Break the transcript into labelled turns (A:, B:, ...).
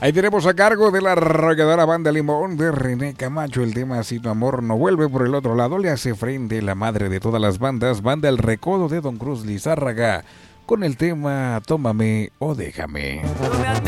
A: Ahí tenemos a cargo de la arrolladora Banda Limón de René Camacho el tema Si tu amor no vuelve. Por el otro lado le hace frente la madre de todas las bandas, Banda El Recodo de Don Cruz Lizárraga, con el tema Tómame o Déjame.